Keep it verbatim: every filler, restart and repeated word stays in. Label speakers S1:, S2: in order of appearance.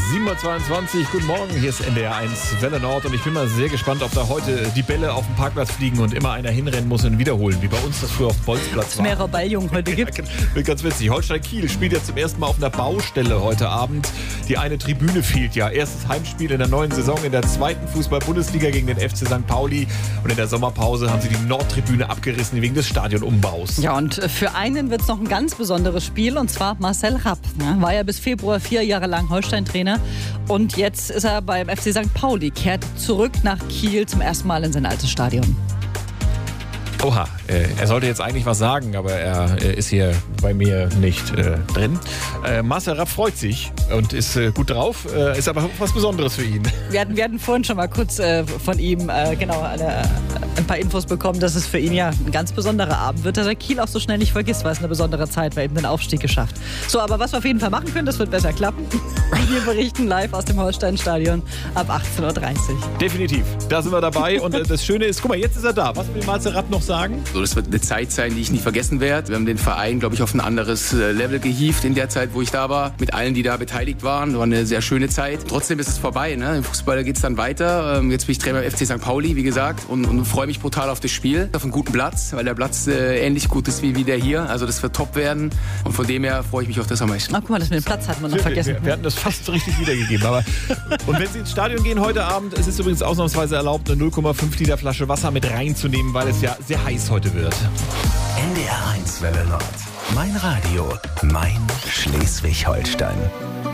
S1: sieben Uhr zweiundzwanzig, guten Morgen, hier ist N D R eins Welle Nord und ich bin mal sehr gespannt, ob da heute die Bälle auf dem Parkplatz fliegen und immer einer hinrennen muss und wiederholen, wie bei uns das früher auf dem Bolzplatz war.
S2: Mehrere Balljungen heute gibt.
S1: Ja, ganz witzig. Holstein Kiel spielt ja zum ersten Mal auf einer Baustelle heute Abend. Die eine Tribüne fehlt ja. Erstes Heimspiel in der neuen Saison in der zweiten Fußball-Bundesliga gegen den F C Sankt Pauli und in der Sommerpause haben sie die Nordtribüne abgerissen wegen des Stadionumbaus.
S2: Ja, und für einen wird es noch ein ganz besonderes Spiel und zwar Marcel Rapp. Ja, war ja bis Februar vier Jahre lang Holstein-Trainer und jetzt ist er beim F C Sankt Pauli, kehrt zurück nach Kiel zum ersten Mal in sein altes Stadion.
S1: Oha, äh, er sollte jetzt eigentlich was sagen, aber er äh, ist hier bei mir nicht äh, drin. Äh, Marcel Rapp freut sich und ist äh, gut drauf, äh, ist aber was Besonderes für ihn.
S2: Wir hatten, wir hatten vorhin schon mal kurz äh, von ihm äh, genau eine, ein paar Infos bekommen, dass es für ihn ja ein ganz besonderer Abend wird, dass er Kiel auch so schnell nicht vergisst, weil es eine besondere Zeit war, eben den Aufstieg geschafft. So, aber was wir auf jeden Fall machen können, das wird besser klappen. Wir berichten live aus dem Holstein-Stadion ab achtzehn Uhr dreißig.
S1: Definitiv, da sind wir dabei und äh, das Schöne ist, guck mal, jetzt ist er da. Was will Marcel Rapp noch sagen?
S3: So, das wird eine Zeit sein, die ich nie vergessen werde. Wir haben den Verein, glaube ich, auf ein anderes Level gehievt in der Zeit, wo ich da war. Mit allen, die da beteiligt waren. War eine sehr schöne Zeit. Trotzdem ist es vorbei. Ne? Im Fußball geht es dann weiter. Jetzt bin ich Trainer beim F C Sankt Pauli, wie gesagt. Und, und freue mich brutal auf das Spiel. Auf einen guten Platz, weil der Platz äh, ähnlich gut ist wie, wie der hier. Also das wird top werden. Und von dem her freue ich mich auf das am meisten.
S2: Ach, guck mal, das mit dem Platz hatten wir noch
S1: wir,
S2: vergessen.
S1: Wir, wir hatten das fast richtig wiedergegeben. Aber und wenn Sie ins Stadion gehen heute Abend, es ist übrigens ausnahmsweise erlaubt, eine null Komma fünf Liter Flasche Wasser mit reinzunehmen, weil es ja sehr heiß heute wird.
S4: N D R eins Welle Nord. Mein Radio, mein Schleswig-Holstein.